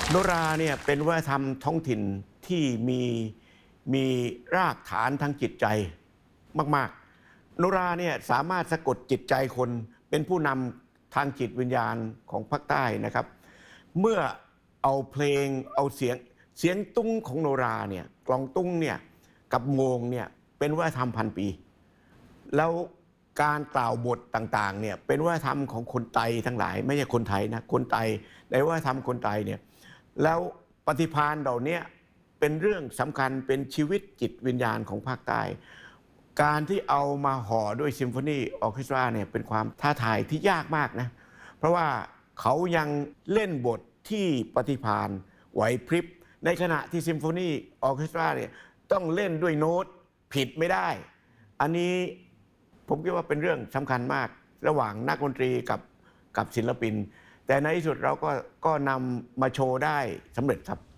โนราเนี่ยเป็นวัฒนธรรมท้องถิ่นที่มีรากฐานทางจิตใจมากๆโนราเนี่ยสามารถสะกดจิตใจคนเป็นผู้นำทางจิตวิญญาณของภาคใต้นะครับเมื่อเอาเพลงเอาเสียงตุ้งของโนราเนี่ยกลองตุ้งเนี่ยกับโงงเนี่ยเป็นวัฒนธรรมพันปีแล้วการกล่าวบทต่างๆเนี่ยเป็นวัฒนธรรมของคนไตทั้งหลายไม่ใช่คนไทยนะคนไตในวัฒนธรรมคนไตเนี่ยแล้วปฏิภาณเหล่านี้เป็นเรื่องสำคัญเป็นชีวิตจิตวิญญาณของภาคใต้การที่เอามาห่อด้วยซิมโฟนีออร์เคสตราเนี่ยเป็นความท้าทายที่ยากมากนะเพราะว่าเขายังเล่นบทที่ปฏิภาณไหวพริบในขณะที่ซิมโฟนีออร์เคสตราเนี่ยต้องเล่นด้วยโน้ตผิดไม่ได้อันนี้ผมคิดว่าเป็นเรื่องสำคัญมากระหว่างนักดนตรีกับศิลปินแต่ในที่สุดเราก็นำมาโชว์ได้สำเร็จครับ